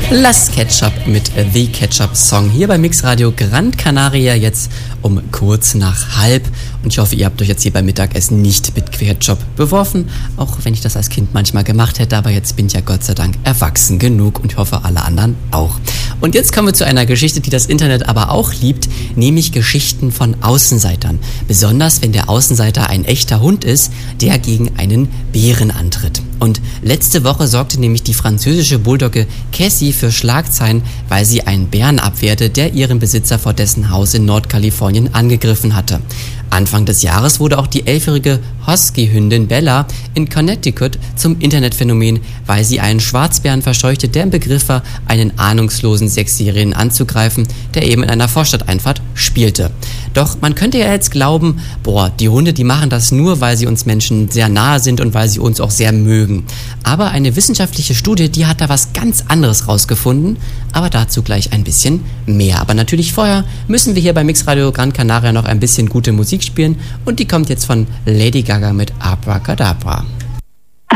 Las Ketchup mit The Ketchup Song hier bei Mixradio Gran Canaria jetzt um kurz nach 12:30. Und ich hoffe, ihr habt euch jetzt hier beim Mittagessen nicht mit Ketchup beworfen, auch wenn ich das als Kind manchmal gemacht hätte, aber jetzt bin ich ja Gott sei Dank erwachsen genug und ich hoffe, alle anderen auch. Und jetzt kommen wir zu einer Geschichte, die das Internet aber auch liebt, nämlich Geschichten von Außenseitern. Besonders, wenn der Außenseiter ein echter Hund ist, der gegen einen Bären antritt. Und letzte Woche sorgte nämlich die französische Bulldogge Cassie für Schlagzeilen, weil sie einen Bären abwehrte, der ihren Besitzer vor dessen Haus in Nordkalifornien angegriffen hatte. Anfang des Jahres wurde auch die 11-jährige Husky-Hündin Bella in Connecticut zum Internetphänomen, weil sie einen Schwarzbären verscheuchte, der im Begriff war, einen ahnungslosen 6-Jährigen anzugreifen, der eben in einer Vorstadteinfahrt spielte. Doch man könnte ja jetzt glauben, die Hunde, die machen das nur, weil sie uns Menschen sehr nahe sind und weil sie uns auch sehr mögen. Aber eine wissenschaftliche Studie, die hat da was ganz anderes rausgefunden, aber dazu gleich ein bisschen mehr. Aber natürlich vorher müssen wir hier bei Mixradio Gran Canaria noch ein bisschen gute Musik spielen und die kommt jetzt von Lady Gaga mit Abracadabra.